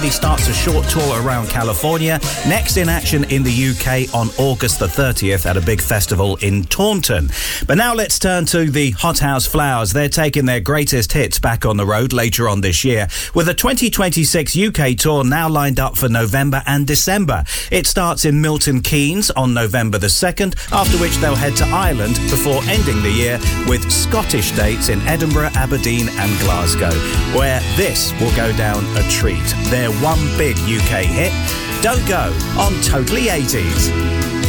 He starts a short tour around California, next in action in the UK on August the 30th at a big festival in Taunton. But now let's turn to the Hothouse Flowers. They're taking their greatest hits back on the road later on this year, with a 2026 UK tour now lined up for November and December. It starts in Milton Keynes on November the 2nd, after which they'll head to Ireland before ending the year with Scottish dates in Edinburgh, Aberdeen and Glasgow, where this will go down a treat. Their one big UK hit, Don't Go, on Totally 80s.